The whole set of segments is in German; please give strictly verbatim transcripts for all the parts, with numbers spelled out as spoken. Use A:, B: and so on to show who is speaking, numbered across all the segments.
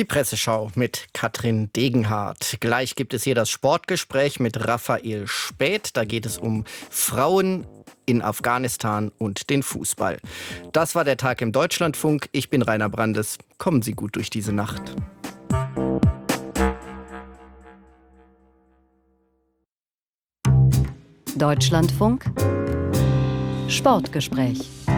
A: Die Presseschau mit Katrin Degenhardt. Gleich gibt es hier das Sportgespräch mit Raphael Späth. Da geht es um Frauen in Afghanistan und den Fußball. Das war der Tag im Deutschlandfunk. Ich bin Rainer Brandes. Kommen Sie gut durch diese Nacht.
B: Deutschlandfunk Sportgespräch.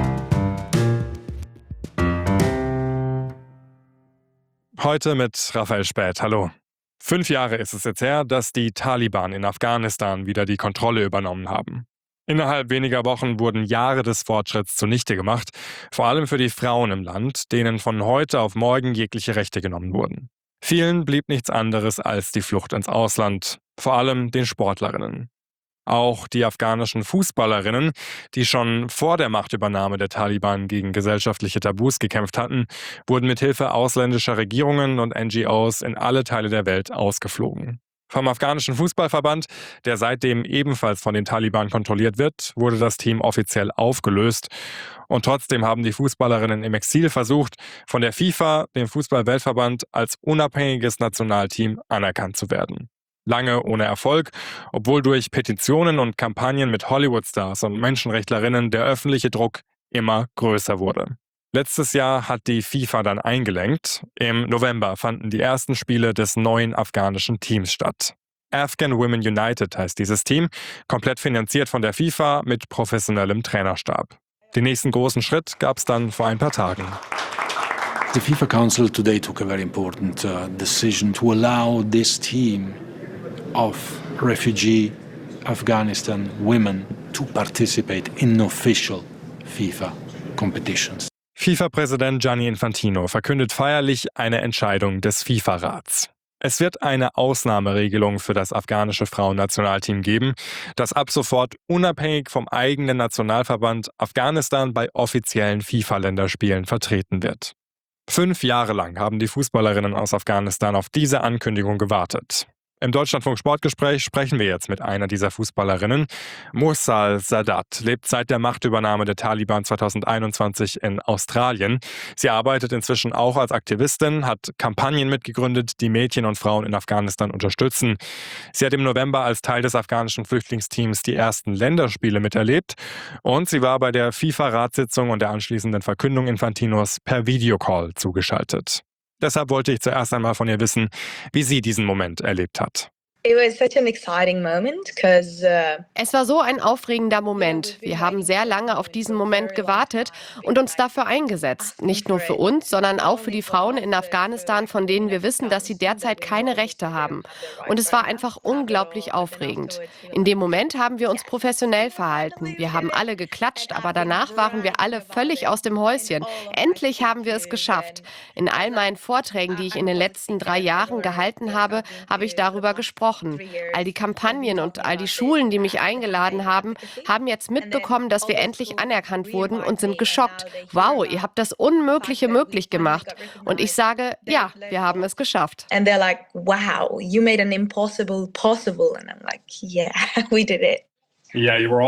C: Heute mit Raphael Späth. Hallo. Fünf Jahre ist es jetzt her, dass die Taliban in Afghanistan wieder die Kontrolle übernommen haben. Innerhalb weniger Wochen wurden Jahre des Fortschritts zunichte gemacht, vor allem für die Frauen im Land, denen von heute auf morgen jegliche Rechte genommen wurden. Vielen blieb nichts anderes als die Flucht ins Ausland, vor allem den Sportlerinnen. Auch die afghanischen Fußballerinnen, die schon vor der Machtübernahme der Taliban gegen gesellschaftliche Tabus gekämpft hatten, wurden mit Hilfe ausländischer Regierungen und N G Os in alle Teile der Welt ausgeflogen. Vom afghanischen Fußballverband, der seitdem ebenfalls von den Taliban kontrolliert wird, wurde das Team offiziell aufgelöst. Und trotzdem haben die Fußballerinnen im Exil versucht, von der FIFA, dem Fußball-Weltverband, als unabhängiges Nationalteam anerkannt zu werden. Lange ohne Erfolg, obwohl durch Petitionen und Kampagnen mit Hollywood-Stars und Menschenrechtlerinnen der öffentliche Druck immer größer wurde. Letztes Jahr hat die FIFA dann eingelenkt. Im November fanden die ersten Spiele des neuen afghanischen Teams statt. Afghan Women United heißt dieses Team, komplett finanziert von der FIFA mit professionellem Trainerstab. Den nächsten großen Schritt gab es dann vor ein paar Tagen.
D: The FIFA Council today took a very important uh, decision to allow this team of refugee Afghanistan women to participate in official FIFA competitions.
C: FIFA-Präsident Gianni Infantino verkündet feierlich eine Entscheidung des FIFA-Rats. Es wird eine Ausnahmeregelung für das afghanische Frauennationalteam geben, das ab sofort unabhängig vom eigenen Nationalverband Afghanistan bei offiziellen FIFA-Länderspielen vertreten wird. Fünf Jahre lang haben die Fußballerinnen aus Afghanistan auf diese Ankündigung gewartet. Im Deutschlandfunk Sportgespräch sprechen wir jetzt mit einer dieser Fußballerinnen. Mursal Sadat lebt seit der Machtübernahme der Taliban zweitausendeinundzwanzig in Australien. Sie arbeitet inzwischen auch als Aktivistin, hat Kampagnen mitgegründet, die Mädchen und Frauen in Afghanistan unterstützen. Sie hat im November als Teil des afghanischen Flüchtlingsteams die ersten Länderspiele miterlebt und sie war bei der FIFA-Ratssitzung und der anschließenden Verkündung Infantinos per Videocall zugeschaltet. Deshalb wollte ich zuerst einmal von ihr wissen, wie sie diesen Moment erlebt hat.
E: Es war so ein aufregender Moment. Wir haben sehr lange auf diesen Moment gewartet und uns dafür eingesetzt. Nicht nur für uns, sondern auch für die Frauen in Afghanistan, von denen wir wissen, dass sie derzeit keine Rechte haben. Und es war einfach unglaublich aufregend. In dem Moment haben wir uns professionell verhalten. Wir haben alle geklatscht, aber danach waren wir alle völlig aus dem Häuschen. Endlich haben wir es geschafft. In all meinen Vorträgen, die ich in den letzten drei Jahren gehalten habe, habe ich darüber gesprochen. All die Kampagnen und all die Schulen, die mich eingeladen haben, haben jetzt mitbekommen, dass wir endlich anerkannt wurden und sind geschockt. Wow, ihr habt das Unmögliche möglich gemacht. Und ich sage, ja, wir haben es geschafft.
F: And they're like, wow, you made an impossible possible. And I'm like, yeah, we did it.
C: Sie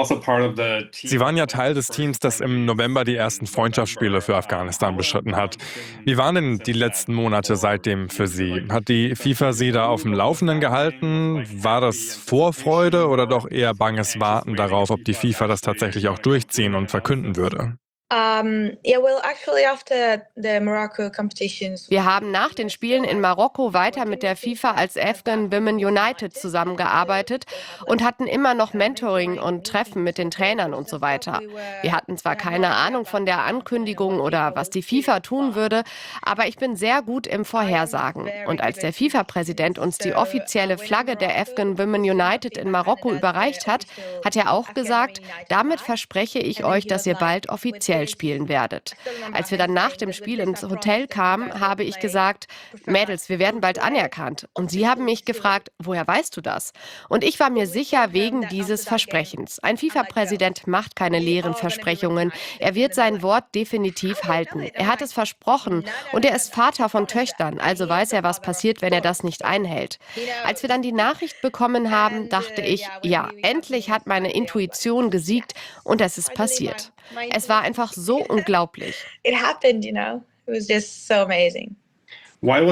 C: waren ja Teil des Teams, das im November die ersten Freundschaftsspiele für Afghanistan bestritten hat. Wie waren denn die letzten Monate seitdem für Sie? Hat die FIFA Sie da auf dem Laufenden gehalten? War das Vorfreude oder doch eher banges Warten darauf, ob die FIFA das tatsächlich auch durchziehen und verkünden würde?
F: Um, yeah, well, actually after the Morocco competitions.
E: Wir haben nach den Spielen in Marokko weiter mit der FIFA als Afghan Women United zusammengearbeitet und hatten immer noch Mentoring und Treffen mit den Trainern und so weiter. Wir hatten zwar keine Ahnung von der Ankündigung oder was die FIFA tun würde, aber ich bin sehr gut im Vorhersagen. Und als der FIFA-Präsident uns die offizielle Flagge der Afghan Women United in Marokko überreicht hat, hat er auch gesagt, damit verspreche ich euch, dass ihr bald offiziell spielen werdet. Als wir dann nach dem Spiel ins Hotel kamen, habe ich gesagt, Mädels, wir werden bald anerkannt. Und sie haben mich gefragt, woher weißt du das? Und ich war mir sicher, wegen dieses Versprechens. Ein FIFA-Präsident macht keine leeren Versprechungen. Er wird sein Wort definitiv halten. Er hat es versprochen und er ist Vater von Töchtern, also weiß er, was passiert, wenn er das nicht einhält. Als wir dann die Nachricht bekommen haben, dachte ich, ja, endlich hat meine Intuition gesiegt und es ist passiert. Es war einfach so unglaublich.
F: It happened, you know. It was just so amazing.
C: Why